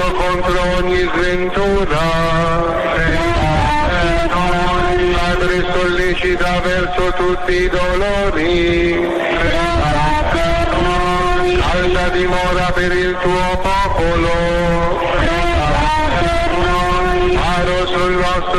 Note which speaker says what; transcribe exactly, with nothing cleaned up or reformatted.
Speaker 1: contro ogni sventura. Padre, sollecita verso tutti i dolori. Alta dimora per il tuo popolo. Faro sul nostro